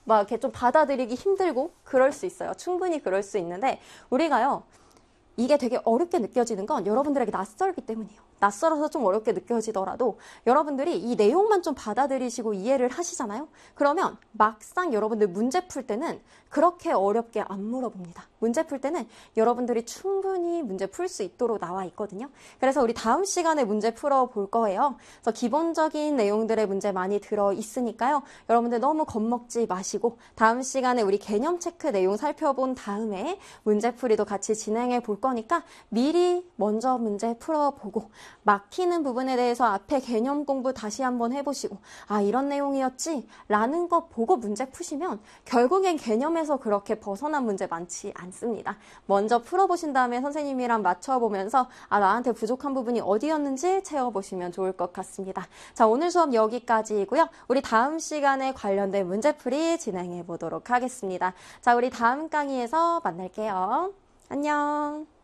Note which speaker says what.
Speaker 1: 막 이렇게 좀 받아들이기 힘들고 그럴 수 있어요. 충분히 그럴 수 있는데 우리가요. 이게 되게 어렵게 느껴지는 건 여러분들에게 낯설기 때문이에요. 낯설어서 좀 어렵게 느껴지더라도 여러분들이 이 내용만 좀 받아들이시고 이해를 하시잖아요. 그러면 막상 여러분들 문제 풀 때는 그렇게 어렵게 안 물어봅니다. 문제 풀 때는 여러분들이 충분히 문제 풀 수 있도록 나와 있거든요. 그래서 우리 다음 시간에 문제 풀어볼 거예요. 그래서 기본적인 내용들의 문제 많이 들어 있으니까요. 여러분들 너무 겁먹지 마시고 다음 시간에 우리 개념 체크 내용 살펴본 다음에 문제풀이도 같이 진행해 볼 거니까 미리 먼저 문제 풀어보고 막히는 부분에 대해서 앞에 개념 공부 다시 한번 해보시고 아 이런 내용이었지? 라는 거 보고 문제 푸시면 결국엔 개념에서 그렇게 벗어난 문제 많지 않습니다. 먼저 풀어보신 다음에 선생님이랑 맞춰보면서 아 나한테 부족한 부분이 어디였는지 채워보시면 좋을 것 같습니다. 자 오늘 수업 여기까지이고요. 우리 다음 시간에 관련된 문제풀이 진행해 보도록 하겠습니다. 자 우리 다음 강의에서 만날게요. 안녕.